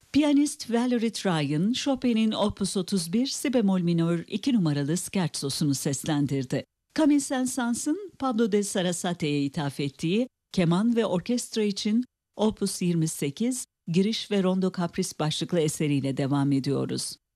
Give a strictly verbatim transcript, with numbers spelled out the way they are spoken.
Piyanist Valerie Tryon, Chopin'in Opus otuz bir si bemol minör iki numaralı scherzosunu seslendirdi. Camille Saint-Saëns'ın Pablo de Sarasate'ye ithaf ettiği keman ve orkestra için Opus yirmi sekiz, Giriş ve Rondo Kapris başlıklı eseriyle devam ediyoruz.